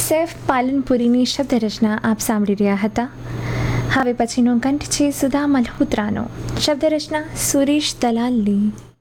સૈફ પાલનપુરીની શબ્દ રચના આપ સાંભળી રહ્યા હતા. હવે પછીનો કંઠ છે સુધા મલ્હોત્રાનો. શબ્દ રચના સુરેશ દલાલની.